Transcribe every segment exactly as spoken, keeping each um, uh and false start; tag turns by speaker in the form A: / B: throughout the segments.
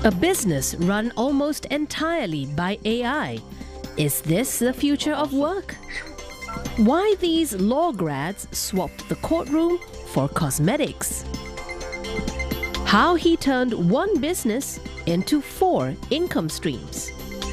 A: A business run almost entirely by A I. Is this the future of work? Why these law grads swapped the courtroom for cosmetics? How he turned one business into four income streams.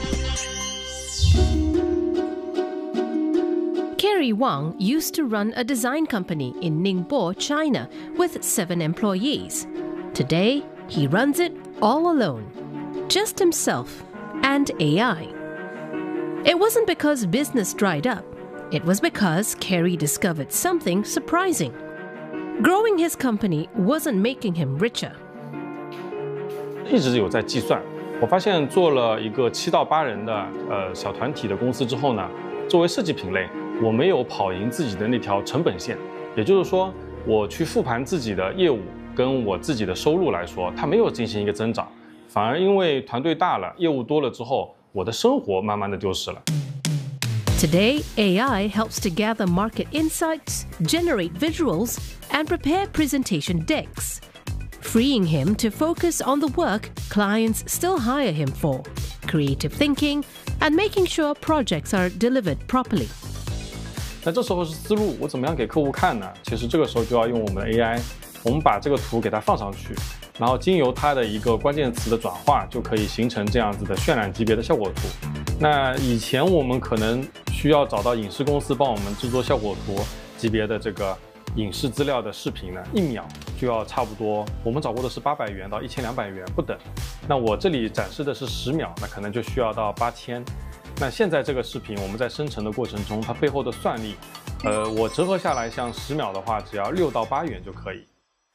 A: Kerry Wang used to run a design company in Ningbo, China, with seven employees. Today, he runs it all alone, just himself and A I. It wasn't because business dried up. It was because Kerry discovered something surprising. Growing his company wasn't making him richer.
B: 一直有在计算，我发现做了一个七到八人的呃小团体的公司之后呢，作为设计品类，我没有跑赢自己的那条成本线，也就是说，我去复盘自己的业务跟我自己的收入来说，它没有进行一个增长，反而因为团队大了，业务多了之后，我的生活慢慢的丢失了。
A: Today, A I helps to gather market insights, generate visuals, and prepare presentation decks, freeing him to focus on the work clients still hire him for, creative thinking, and making sure projects are delivered properly.
B: 那这时候是思路，我怎么样给客户看呢？其实这个时候就要用我们的 A I， 我们把这个图给它放上去，然后经由它的一个关键词的转化，就可以形成这样子的渲染级别的效果图。那以前我们可能需要找到影视公司帮我们制作效果图级别的这个影视资料的视频呢，一秒就要差不多，我们找过的是八百元到一千两百元不等。那我这里展示的是十秒，那可能就需要到八千。那现在这个视频我们在生成的过程中，它背后的算力，呃，我折合下来，像十秒的话，只要六到八元就可以。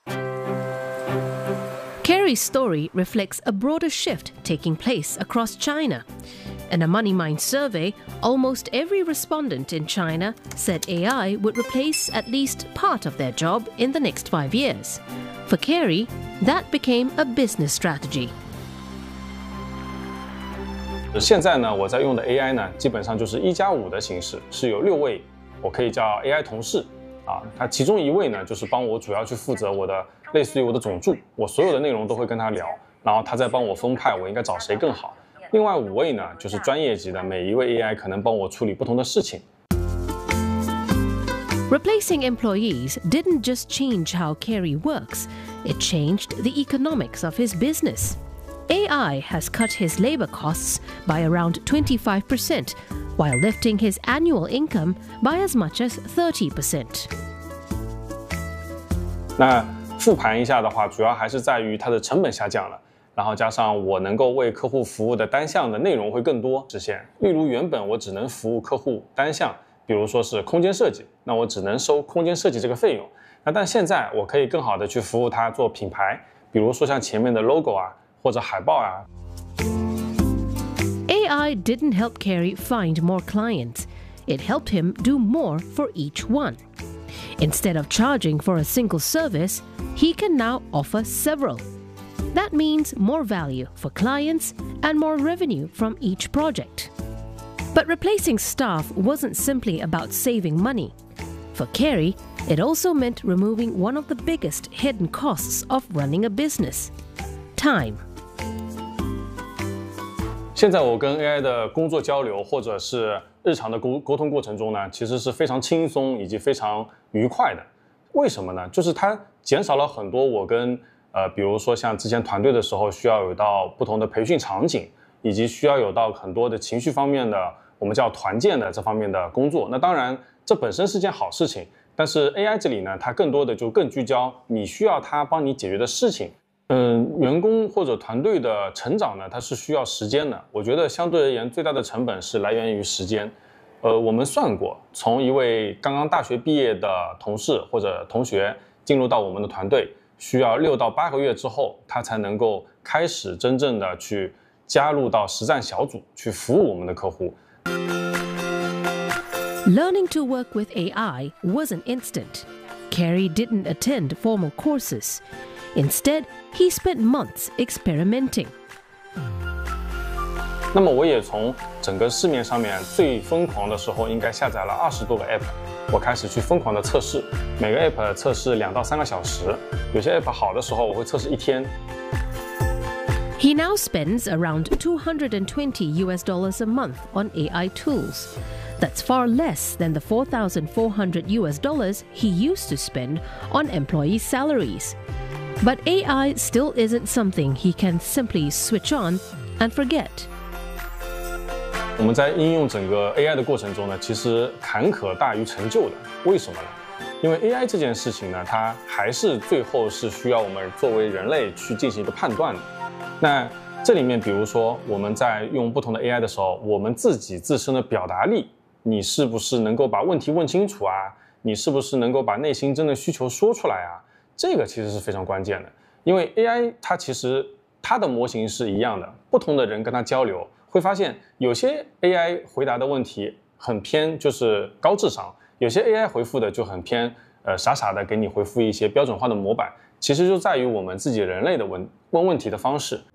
A: Kerry's story reflects a broader shift taking place across China. In a MoneyMind survey, almost every respondent in China said A I would replace at least part of their job in the next five years. For Kerry, that became a business strategy.
B: 现在呢，我在用的 A I 呢，基本上就是一加五的形式，是有六位，我可以叫 A I 同事啊。它其中一位呢，就是帮我主要去负责我的类似于我的总助，我所有的内容都会跟他聊，然后他再帮我分派我应该找谁更好。 另外五位呢，就是专业级的，每一位 A I 可能帮我处理不同的事情。
A: Replacing employees didn't just change how Kerry works, it changed the economics of his business. A I has cut his labor costs by around twenty-five percent, while lifting his annual income by as much as thirty percent.
B: 那复盘一下的话，主要还是在于它的成本下降了。 然后加上我能够为客户服务的单项的内容会更多实现。例如原本我只能服务客户单项，比如说是空间设计，那我只能收空间设计这个费用。那但现在我可以更好的去服务他做品牌，比如说像前面的 logo 啊，或者海报啊。
A: A I didn't help Kerry find more clients. It helped him do more for each one. Instead of charging for a single service, he can now offer several. That means more value for clients and more revenue from each project. But replacing staff wasn't simply about saving money. For Kerry, it also meant removing one of the biggest hidden costs of running a business: time.
B: 现在我跟 A I 的工作交流，或者是日常的沟沟通过程中呢，其实是非常轻松以及非常愉快的。为什么呢？就是它减少了很多我跟 呃，比如说像之前团队的时候，需要有到不同的培训场景，以及需要有到很多的情绪方面的，我们叫团建的这方面的工作。那当然，这本身是件好事情，但是 A I 这里呢，它更多的就更聚焦你需要它帮你解决的事情。嗯，员工或者团队的成长呢，它是需要时间的。我觉得相对而言，最大的成本是来源于时间。呃，我们算过，从一位刚刚大学毕业的同事或者同学进入到我们的团队， 需要六到八个月之后，他才能够开始真正的去加入到实战小组，去服务我们的客户。
A: Learning to work with A I wasn't instant. Kerry didn't attend formal courses. Instead, he spent months experimenting.
B: 那么我也从整个市面上面最疯狂的时候，应该下载了二十多个 app， 我开始去疯狂的测试，每个 app 测试两到三个小时，有些 app 好的时候我会测试一天。
A: He now spends around two hundred twenty U S dollars a month on A I tools. That's far less than the four thousand four hundred U S dollars he used to spend on employee salaries. But A I still isn't something he can simply switch on and forget.
B: 我们在应用整个 A I 的过程中呢，其实坎坷大于成就的。为什么呢？因为 A I 这件事情呢，它还是最后是需要我们作为人类去进行一个判断的。那这里面，比如说我们在用不同的 A I 的时候，我们自己自身的表达力，你是不是能够把问题问清楚啊？你是不是能够把内心真的需求说出来啊？这个其实是非常关键的。因为 A I 它其实它的模型是一样的，不同的人跟它交流，会发现有些 A I 回答的问题很偏，就是高智商；有些 A I 回复的就很偏，呃，傻傻的给你回复一些标准化的模板。其实就在于我们自己人类的问问问题的方式。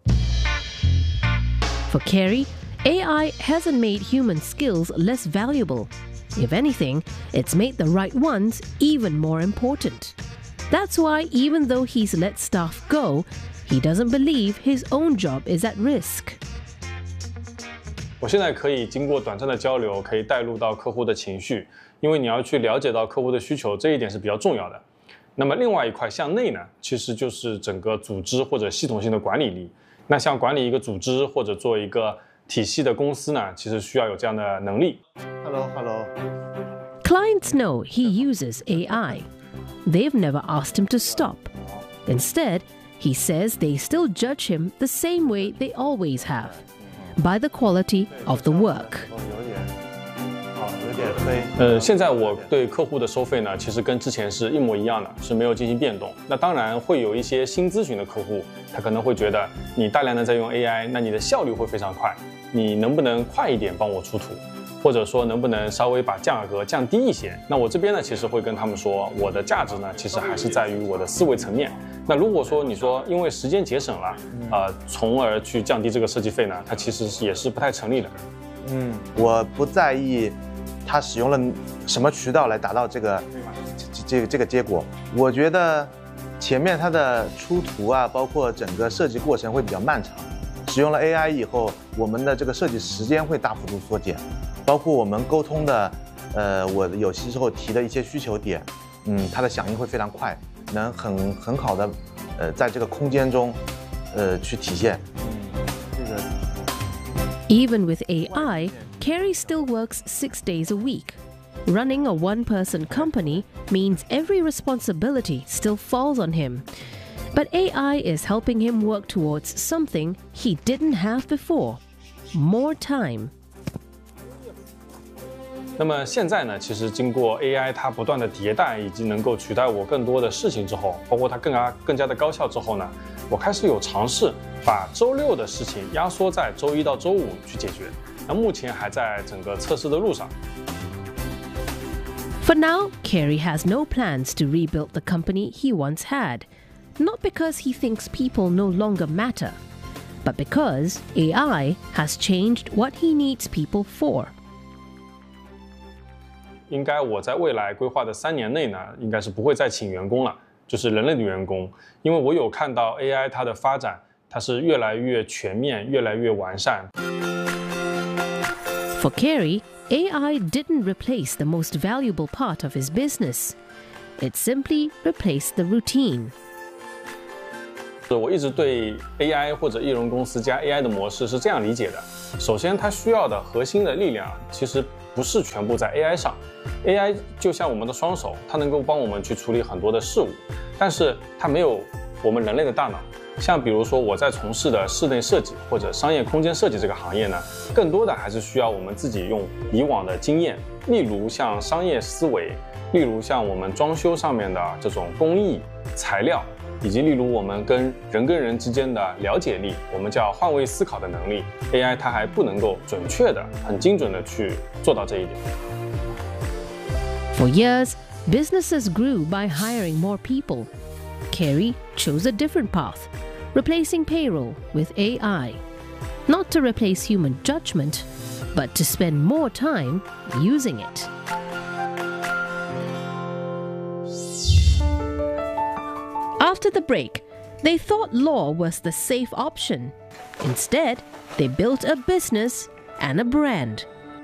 A: For Carey, A I hasn't made human skills less valuable. If anything, it's made the right ones even more important. That's why even though he's let staff go, he doesn't believe his own job is at risk.
B: 我现在可以经过短暂的交流，可以带入到客户的情绪，因为你要去了解到客户的需求，这一点是比较重要的。那么另外一块向内呢，其实就是整个组织或者系统性的管理力。那像管理一个组织或者做一个体系的公司呢，其实需要有这样的能力。
C: Hello, hello.
A: Clients know he uses A I. They've never asked him to stop. Instead, he says they still judge him the same way they always have, by the quality of the work.
C: 有点黑。
B: 呃，现在我对客户的收费呢，其实跟之前是一模一样的，是没有进行变动。那当然会有一些新咨询的客户，他可能会觉得你大量的在用 A I， 那你的效率会非常快，你能不能快一点帮我出图？或者说能不能稍微把价格降低一些？那我这边呢，其实会跟他们说，我的价值呢，其实还是在于我的思维层面。那如果说你说因为时间节省了，呃，从而去降低这个设计费呢，它其实也是不太成立的。
C: 嗯，我不在意他使用了什么渠道来达到这个这这个这个结果。我觉得前面它的出图啊，包括整个设计过程会比较漫长。使用了 A I 以后，我们的这个设计时间会大幅度缩减。包括我们沟通的，呃，我有些时候提的一些需求点，嗯，它的响应会非常快，能很很好的，呃，在这个空间中，呃，去体现。嗯，这个。
A: Even with A I, Carey still works six days a week. Running a one-person company means every responsibility still falls on him. But A I is helping him work towards something he didn't have before: more time.
B: 那么现在呢，其实经过 A I 它不断的迭代，以及能够取代我更多的事情之后，包括它更加更加的高效之后呢，我开始有尝试把周六的事情压缩在周一到周五去解决。那目前还在整个测试的路上。
A: For now, Carey has no plans to rebuild the company he once had, not because he thinks people no longer matter, but because A I has changed what he needs people for.
B: 应该我在未来规划的三年内呢，应该是不会再请员工了，就是人类的员工，因为我有看到 A I 它的发展，它是越来越全面，越来越完善。
A: For Carey, A I didn't replace the most valuable part of his business. It simply replaced the routine.
B: 我一直对 A I 或者艺人公司加 A I 的模式是这样理解的：首先，它需要的核心的力量其实不是全部在 A I 上。A I 就像我们的双手，它能够帮我们去处理很多的事物，但是它没有我们人类的大脑。像比如说我在从事的室内设计或者商业空间设计这个行业呢，更多的还是需要我们自己用以往的经验，例如像商业思维，例如像我们装修上面的这种工艺、材料，以及例如我们跟人跟人之间的了解力，我们叫换位思考的能力。A I 它还不能够准确的、很精准的去做到这一点。
A: For years, businesses grew by hiring more people. Carey chose a different path, replacing payroll with A I. Not to replace human judgment, but to spend more time using it. After the break, They thought law was the safe option. Instead, they built a business and a brand.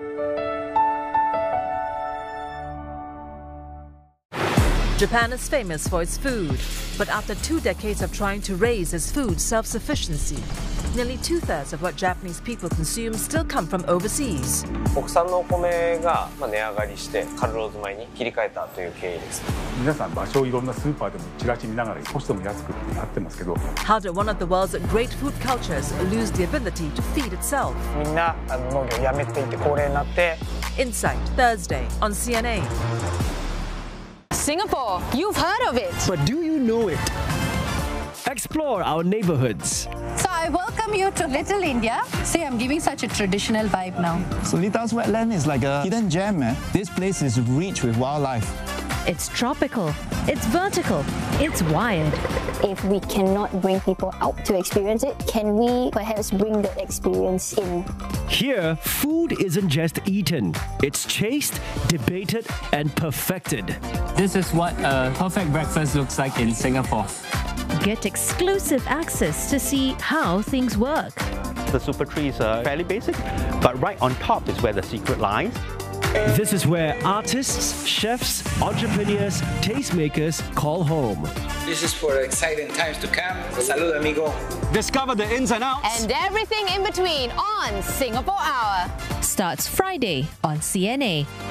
D: Japan is famous for its food, but after two decades of trying to raise its food self-sufficiency, nearly two-thirds of what Japanese people consume still come from overseas.
E: 国産のお米が値上がりしてカルローズ米に切り替えたという経緯です。
F: 皆さん場所をいろんなスーパーでもチラシ見ながら少しでも安くってなってますけど。
D: How did one of the world's great food cultures lose the ability to feed itself?
E: みんな農業をやめていて高齢になって。
D: Insight Thursday on C N A.
G: Singapore, you've heard of it.
H: But do you know it? Explore our neighborhoods.
I: So I welcome you to Little India. See, I'm giving such a traditional vibe now.
J: Solitas wetland is like a hidden gem, man. This place is rich with wildlife.
A: It's tropical, it's vertical, it's wired.
K: If we cannot bring people out to experience it, can we perhaps bring the experience in?
H: Here, food isn't just eaten. It's chased, debated, and perfected.
L: This is what a perfect breakfast looks like in Singapore.
A: Get exclusive access to see how things work.
M: The super trees are fairly basic, but right on top is where the secret lies.
H: This is where artists, chefs, entrepreneurs, tastemakers call home.
N: This is for exciting times to come. Salud, amigo.
O: Discover the ins and outs.
G: And everything in between on Singapore Hour.
A: Starts Friday on C N A.